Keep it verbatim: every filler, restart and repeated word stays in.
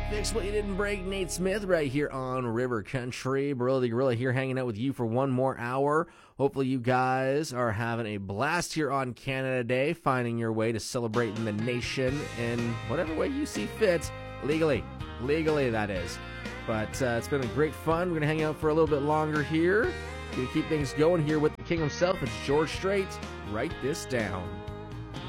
Fix What You Didn't Break, Nate Smith, right here on River Country. Barilla the Gorilla here hanging out with you for one more hour. Hopefully you guys are having a blast here on Canada Day, finding your way to celebrating the nation in whatever way you see fit, legally. Legally, that is. But uh, it's been a great fun. We're going to hang out for a little bit longer here. Going to keep things going here with the king himself. It's George Strait. Write this down.